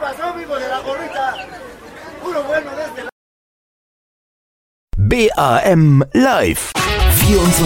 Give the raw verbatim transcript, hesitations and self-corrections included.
pasó, amigo de la gorrita? Puro bueno desde la... B A M Live. vierundzwanzig